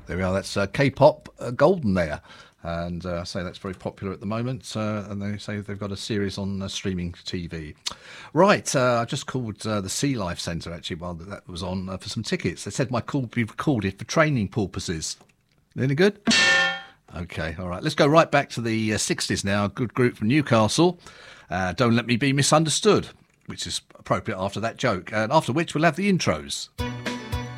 There we are. That's K-pop Golden there. And I say that's very popular at the moment. And they say they've got a series on streaming TV. Right. I just called the Sea Life Centre, actually, while that was on, for some tickets. They said my call would be recorded for training purposes. Any good? OK, all right. Let's go right back to the 60s now. A good group from Newcastle. Don't Let Me Be Misunderstood, which is appropriate after that joke. And after which we'll have the intros.